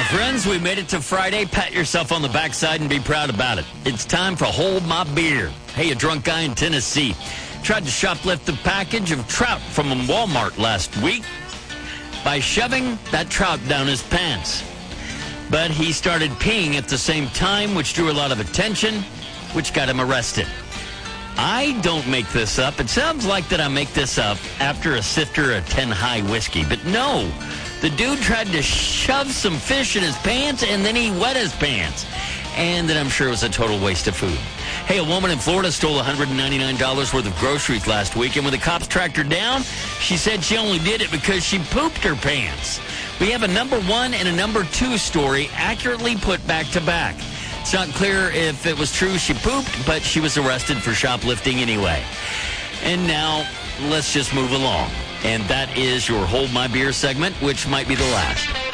friends, we made it to Friday. Pat yourself on the backside and be proud about it. It's time for Hold My Beer. Hey, a drunk guy in Tennessee tried to shoplift the package of trout from Walmart last week by shoving that trout down his pants. But he started peeing at the same time, which drew a lot of attention, which got him arrested. I don't make this up. It sounds like that I make this up after a sifter of 10 High whiskey. But no, the dude tried to shove some fish in his pants, and then he wet his pants. And then I'm sure it was a total waste of food. Hey, a woman in Florida stole $199 worth of groceries last week, and when the cops tracked her down, she said she only did it because she pooped her pants. We have a number one and a number two story accurately put back to back. It's not clear if it was true she pooped, but she was arrested for shoplifting anyway. And now, let's just move along. And that is your Hold My Beer segment, which might be the last.